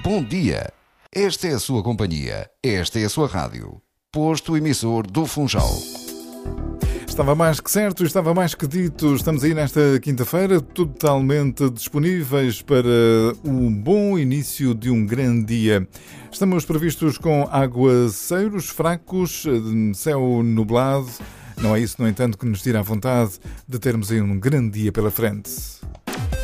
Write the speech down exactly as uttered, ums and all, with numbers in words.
bom dia. Esta é a sua companhia, esta é a sua rádio. Posto emissor do Funchal. Estava mais que certo, estava mais que dito. Estamos aí nesta quinta-feira totalmente disponíveis para um bom início de um grande dia. Estamos previstos com aguaceiros fracos, céu nublado. Não é isso, no entanto, que nos tira a vontade de termos aí um grande dia pela frente.